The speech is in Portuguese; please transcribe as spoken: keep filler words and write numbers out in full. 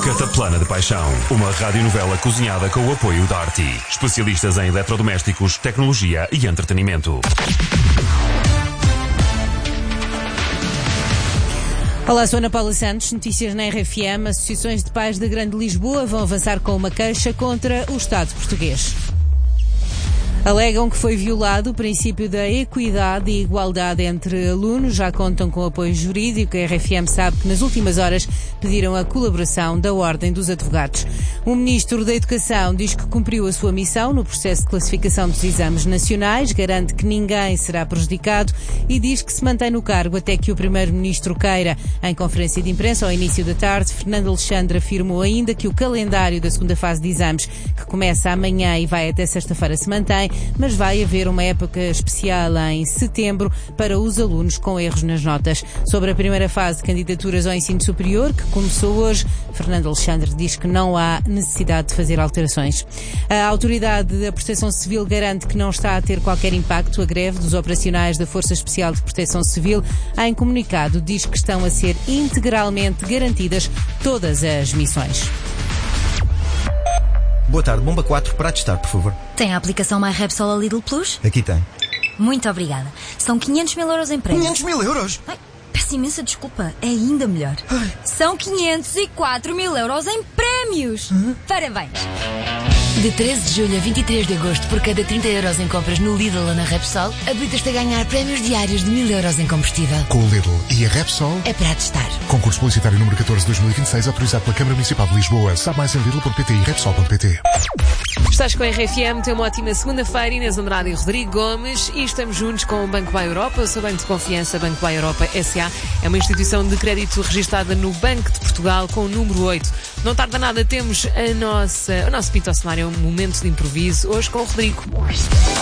Cataplana de Paixão, uma radionovela cozinhada com o apoio da Arti. Especialistas em eletrodomésticos, tecnologia e entretenimento. Olá, sou Ana Paula Santos, notícias na R F M. Associações de pais da Grande Lisboa vão avançar com uma queixa contra o Estado português. Alegam que foi violado o princípio da equidade e igualdade entre alunos. Já contam com apoio jurídico. A R F M sabe que nas últimas horas pediram a colaboração da Ordem dos Advogados. O Ministro da Educação diz que cumpriu a sua missão no processo de classificação dos exames nacionais, garante que ninguém será prejudicado e diz que se mantém no cargo até que o Primeiro-Ministro queira. Em conferência de imprensa ao início da tarde, Fernando Alexandre afirmou ainda que o calendário da segunda fase de exames, que começa amanhã e vai até sexta-feira, se mantém, mas vai haver uma época especial em setembro para os alunos com erros nas notas. Sobre a primeira fase de candidaturas ao ensino superior, que começou hoje, Fernando Alexandre diz que não há necessidade de fazer alterações. A Autoridade da Proteção Civil garante que não está a ter qualquer impacto a greve dos operacionais da Força Especial de Proteção Civil. Em comunicado, diz que estão a ser integralmente garantidas todas as missões. Boa tarde, bomba quatro para testar, por favor. Tem a aplicação MyRepsol a Lidl Plus? Aqui tem. Muito obrigada. São quinhentos mil euros em prémios. quinhentos mil euros? Ai, peço imensa desculpa, é ainda melhor. Ai. São quinhentos e quatro mil euros em prémios. Uhum. Parabéns. De treze de julho a vinte e três de agosto, por cada trinta euros em compras no Lidl ou na Repsol, habilitas-te a ganhar prémios diários de mil euros em combustível. Com o Lidl e a Repsol é para testar. Concurso publicitário número catorze de dois mil e vinte e seis, autorizado pela Câmara Municipal de Lisboa. Sabe mais em lidl ponto pt e repsol ponto pt. Estás com a R F M, tem uma ótima segunda-feira. Inês Andrade e Rodrigo Gomes, e estamos juntos com o Banco Buy Europa. O seu banco de confiança, Banco Buy Europa S A, é uma instituição de crédito registada no Banco de Portugal com o número oito. Não tarda nada, temos a nossa, o nosso Pinto ao Cenário, um momento de improviso, hoje com o Rodrigo.